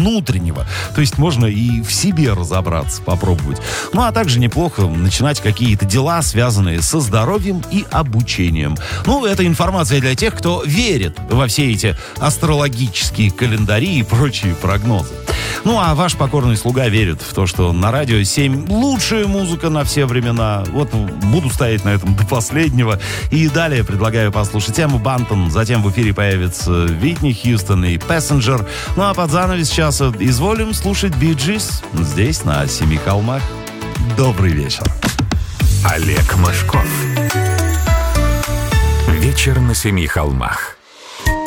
внутреннего. То есть можно и в себе разобраться, попробовать. Ну, а также неплохо начинать какие-то дела, связанные со здоровьем и обучением. Ну, это информация для тех, кто верит во все эти астрологические календари и прочие прогнозы. Ну, а ваш покорный слуга верит в то, что на Радио 7 лучшая музыка на все времена. Вот буду стоять на этом до последнего. И далее предлагаю послушать Эмму Бантон. Затем в эфире появится Уитни Хьюстон и Passenger. Ну, а под занавес часа изволим слушать Bee Gees здесь, на Семи холмах. Добрый вечер. Олег Мошков. Вечер на Семи холмах.